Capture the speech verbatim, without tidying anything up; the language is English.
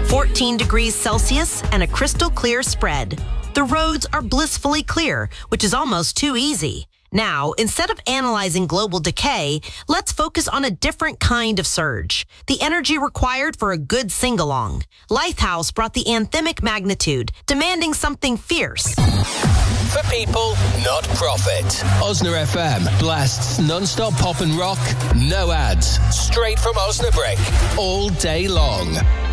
fourteen degrees Celsius and a crystal clear spread. The roads are blissfully clear, which is almost too easy. Now, instead of analyzing global decay, let's focus on a different kind of surge, the energy required for a good sing-along. Lighthouse brought the anthemic magnitude, demanding something fierce. For people, not profit. Osna F M blasts non-stop pop and rock, no ads, straight from Osnabrück, all day long.